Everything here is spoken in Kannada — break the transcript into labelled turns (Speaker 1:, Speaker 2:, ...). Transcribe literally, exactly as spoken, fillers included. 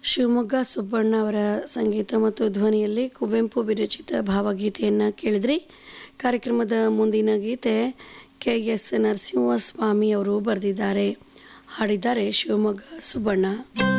Speaker 1: ಶಿವಮೊಗ್ಗ ಸುಬ್ಬಣ್ಣ ಅವರ ಸಂಗೀತ ಮತ್ತು ಧ್ವನಿಯಲ್ಲಿ ಕುವೆಂಪು ವಿರಚಿತ ಭಾವಗೀತೆಯನ್ನು ಕೇಳಿದ್ರಿ. ಕಾರ್ಯಕ್ರಮದ ಮುಂದಿನ ಗೀತೆ ಕೆ ಎಸ್ ನರಸಿಂಹಸ್ವಾಮಿ ಅವರು ಬರೆದಿದ್ದಾರೆ, ಹಾಡಿದ್ದಾರೆ ಶಿವಮೊಗ್ಗ ಸುಬ್ಬಣ್ಣ.